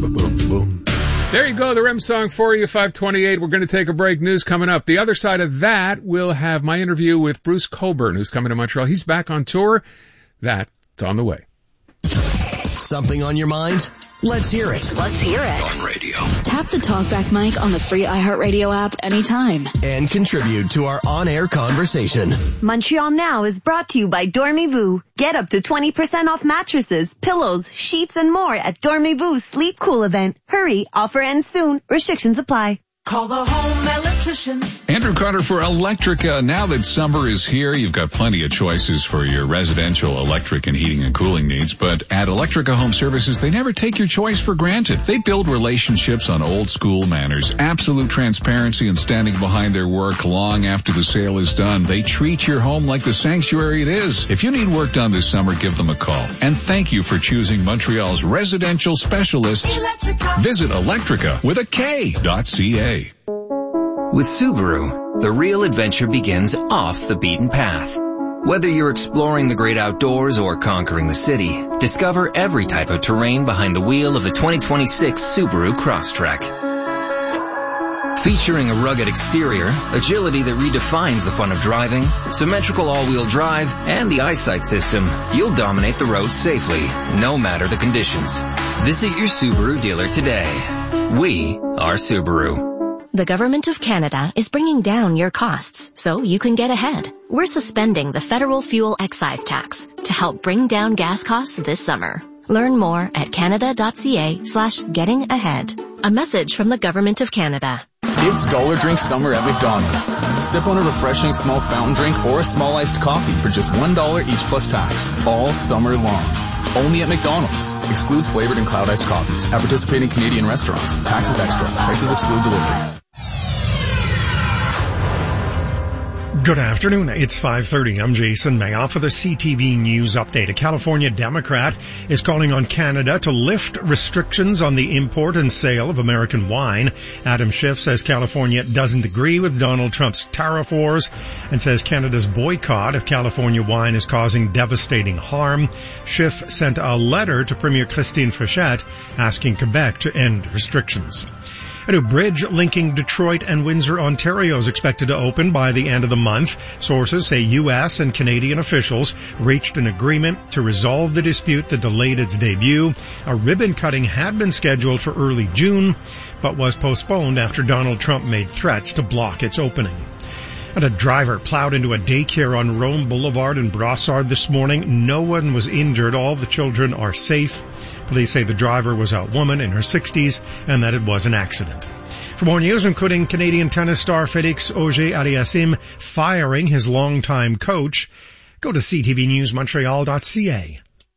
Boom, boom. There you go, the REM song for you, 528. We're going to take a break. News coming up. The other side of that, we'll have my interview with Bruce Cockburn, who's coming to Montreal. He's back on tour. That's on the way. Something on your mind? Let's hear it. Let's hear it. On radio. Tap the TalkBack mic on the free iHeartRadio app anytime. And contribute to our on-air conversation. Montreal Now is brought to you by Dormez-vous. Get up to 20% off mattresses, pillows, sheets, and more at Dormez-vous Sleep Cool event. Hurry, offer ends soon. Restrictions apply. Call the home electricians. Andrew Carter for Electrica. Now that summer is here, you've got plenty of choices for your residential electric and heating and cooling needs. But at Electrica Home Services, they never take your choice for granted. They build relationships on old school manners, absolute transparency and standing behind their work long after the sale is done. They treat your home like the sanctuary it is. If you need work done this summer, give them a call. And thank you for choosing Montreal's residential specialists. Electrica. Visit Electrica with a K.ca. With Subaru, the real adventure begins off the beaten path. Whether you're exploring the great outdoors or conquering the city, discover every type of terrain behind the wheel of the 2026 Subaru Crosstrek. Featuring a rugged exterior, agility that redefines the fun of driving, symmetrical all-wheel drive, and the eyesight system, you'll dominate the road safely, no matter the conditions. Visit your Subaru dealer today. We are Subaru. The Government of Canada is bringing down your costs so you can get ahead. We're suspending the federal fuel excise tax to help bring down gas costs this summer. Learn more at canada.ca/gettingahead. A message from the Government of Canada. It's Dollar Drink Summer at McDonald's. Sip on a refreshing small fountain drink or a small iced coffee for just $1 each plus tax, all summer long. Only at McDonald's. Excludes flavored and cloud iced coffees at participating Canadian restaurants. Taxes extra. Prices exclude delivery. Good afternoon. It's 5:30. I'm Jason Mayoff for the CTV News Update. A California Democrat is calling on Canada to lift restrictions on the import and sale of American wine. Adam Schiff says California doesn't agree with Donald Trump's tariff wars and says Canada's boycott of California wine is causing devastating harm. Schiff sent a letter to Premier Christine Fréchette asking Quebec to end restrictions. A new bridge linking Detroit and Windsor, Ontario is expected to open by the end of the month. Sources say U.S. and Canadian officials reached an agreement to resolve the dispute that delayed its debut. A ribbon cutting had been scheduled for early June, but was postponed after Donald Trump made threats to block its opening. And a driver plowed into a daycare on Rome Boulevard in Brossard this morning. No one was injured. All the children are safe. Police say the driver was a woman in her 60s and that it was an accident. For more news, including Canadian tennis star Félix Auger-Aliassime firing his longtime coach, go to ctvnewsmontreal.ca.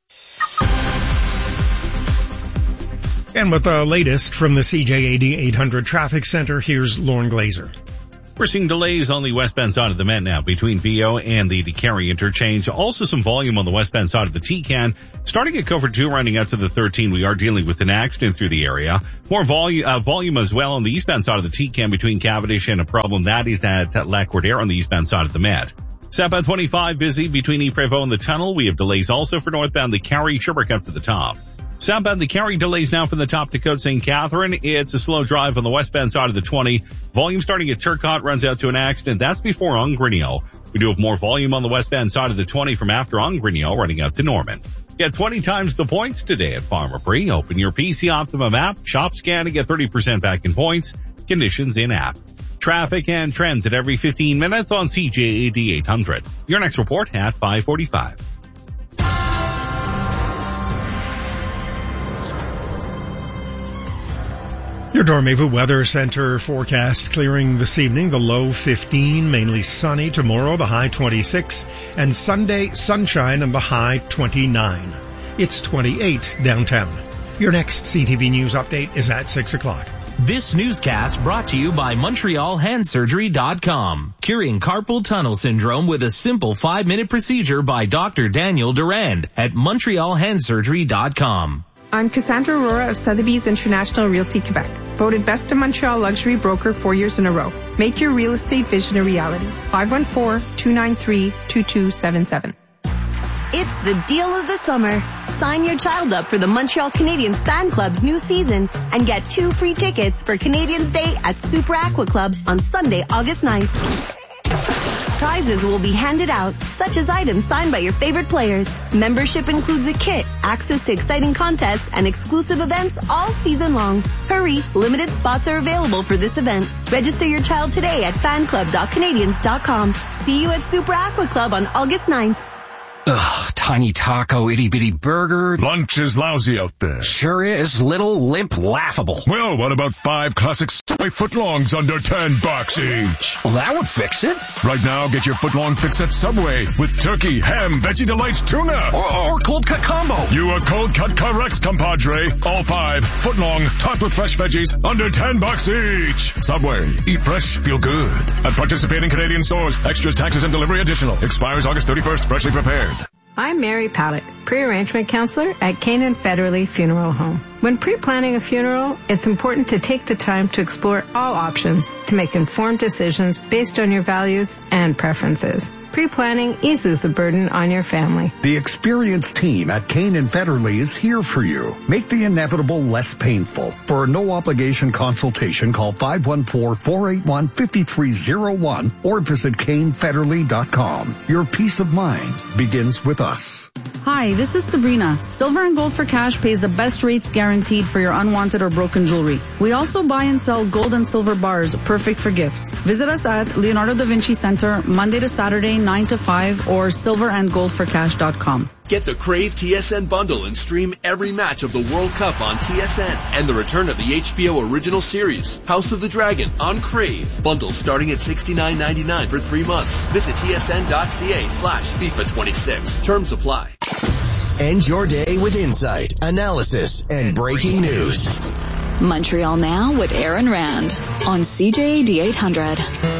And with the latest from the CJAD 800 Traffic Center, here's Lauren Glazer. We're seeing delays on the westbound side of the Met now between VO and the DeCarry interchange. Also some volume on the westbound side of the TCAN. Starting at Cover 2, running out to the 13, we are dealing with an accident through the area. More volume as well on the eastbound side of the TCAN between Cavendish and a problem that is at Lac-Courtier on the eastbound side of the Met. Southbound 25 busy between Ypres-Vaux and the tunnel. We have delays also for northbound the Carry, Sherbrooke up to the top. Southbound the Carry delays now from the top to Côte St. Catherine. It's a slow drive on the westbound side of the 20. Volume starting at Turcotte runs out to an accident. That's before Ongrenio. We do have more volume on the westbound side of the 20 from after Ongrenio running out to Norman. Get 20 times the points today at Pharmaprix. Open your PC Optimum app, shop, scan, and get 30% back in points. Conditions in app. Traffic and trends at every 15 minutes on CJAD 800. Your next report at 5:45. Your Dormez-vous Weather Center forecast clearing this evening, the low 15, mainly sunny. Tomorrow, the high 26, and Sunday, sunshine and the high 29. It's 28 downtown. Your next CTV News update is at 6 o'clock. This newscast brought to you by MontrealHandSurgery.com. Curing carpal tunnel syndrome with a simple 5-minute procedure by Dr. Daniel Durand at MontrealHandSurgery.com. I'm Cassandra Aurora of Sotheby's International Realty Quebec, voted Best of Montreal Luxury Broker 4 years in a row. Make your real estate vision a reality. 514-293-2277. It's the deal of the summer. Sign your child up for the Montreal Canadiens Fan Club's new season and get 2 free tickets for Canadiens Day at Super Aqua Club on Sunday, August 9th. Prizes will be handed out, such as items signed by your favorite players. Membership includes a kit, access to exciting contests, and exclusive events all season long. Hurry, limited spots are available for this event. Register your child today at fanclub.canadiens.com. See you at Super Aqua Club on August 9th. Ugh, tiny taco, itty bitty burger. Lunch is lousy out there. Sure is. Little, limp, laughable. Well, what about 5 classic Subway footlongs under $10 each? Well, that would fix it. Right now, get your footlong fix at Subway with turkey, ham, Veggie Delights, tuna. Or cold cut combo. You are cold cut correct, compadre. All 5 footlong, topped with fresh veggies, under $10 each. Subway. Eat fresh, feel good. At participating Canadian stores. Extras, taxes, and delivery additional. Expires August 31st. Freshly prepared. I'm Mary Pallett, pre-arrangement counselor at Canaan Federally Funeral Home. When pre-planning a funeral, it's important to take the time to explore all options to make informed decisions based on your values and preferences. Pre-planning eases the burden on your family. The experienced team at Canaan Federally is here for you. Make the inevitable less painful. For a no-obligation consultation, call 514-481-5301 or visit canefederally.com. Your peace of mind begins with us. Hi, this is Sabrina. Silver and Gold for Cash pays the best rates guaranteed for your unwanted or broken jewelry. We also buy and sell gold and silver bars, perfect for gifts. Visit us at Leonardo da Vinci Center, Monday to Saturday, 9 to 5, or silverandgoldforcash.com. Get the Crave TSN bundle and stream every match of the World Cup on TSN and the return of the HBO original series, House of the Dragon, on Crave. Bundles starting at $69.99 for 3 months. Visit tsn.ca/FIFA26. Terms apply. End your day with insight, analysis, and breaking news. Montreal Now with Aaron Rand on CJAD 800.